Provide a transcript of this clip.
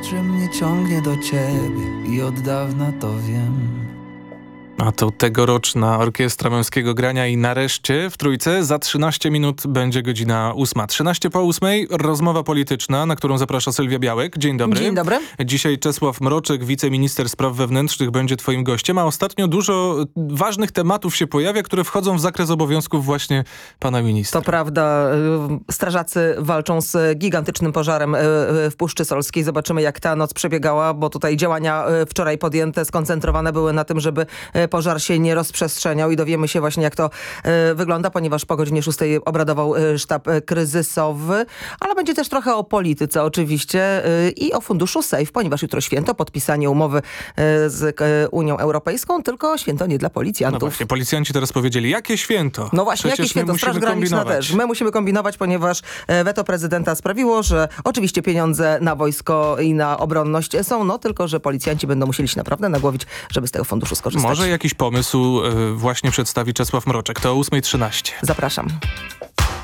że mnie ciągnie do ciebie i od dawna to wiem. A to tegoroczna Orkiestra Męskiego Grania i nareszcie w Trójce za 13 minut będzie godzina 8. 13 po 8 rozmowa polityczna, na którą zaprasza Sylwia Białek. Dzień dobry. Dzień dobry. Dzisiaj Czesław Mroczek, wiceminister spraw wewnętrznych, będzie twoim gościem, a ostatnio dużo ważnych tematów się pojawia, które wchodzą w zakres obowiązków właśnie pana ministra. To prawda. Strażacy walczą z gigantycznym pożarem w Puszczy Solskiej. Zobaczymy, jak ta noc przebiegała, bo tutaj działania wczoraj podjęte skoncentrowane były na tym, żeby pożar się nie rozprzestrzeniał i dowiemy się właśnie, jak to wygląda, ponieważ po godzinie 6 obradował sztab kryzysowy, ale będzie też trochę o polityce oczywiście i o funduszu SAFE, ponieważ jutro święto, podpisanie umowy z Unią Europejską, tylko święto nie dla policjantów. No właśnie, policjanci teraz powiedzieli, jakie święto? No właśnie, Przecież jakie święto? Straż Graniczna też. My musimy kombinować, ponieważ weto prezydenta sprawiło, że oczywiście pieniądze na wojsko i na obronność są, tylko że policjanci będą musieli się naprawdę nagłowić, żeby z tego funduszu skorzystać. Może jakiś pomysł właśnie przedstawi Czesław Mroczek. To o 8:13. Zapraszam.